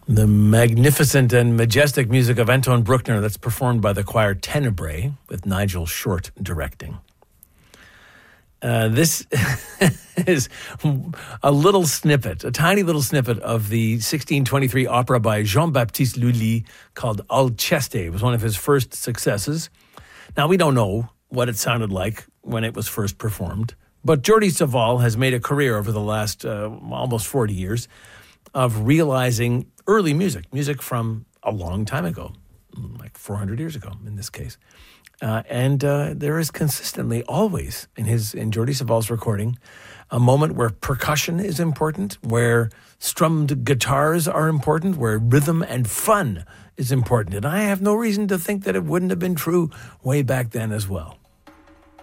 The magnificent and majestic music of Anton Bruckner that's performed by the choir Tenebrae with Nigel Short directing. This is a little snippet, a tiny little snippet of the 1623 opera by Jean-Baptiste Lully called Alceste. It was one of his first successes. Now, we don't know what it sounded like when it was first performed, but Jordi Savall has made a career over the last almost 40 years of realizing early music from a long time ago, like 400 years ago in this case. And there is consistently, always, in Jordi Savall's recording, a moment where percussion is important, where strummed guitars are important, where rhythm and fun is important. And I have no reason to think that it wouldn't have been true way back then as well.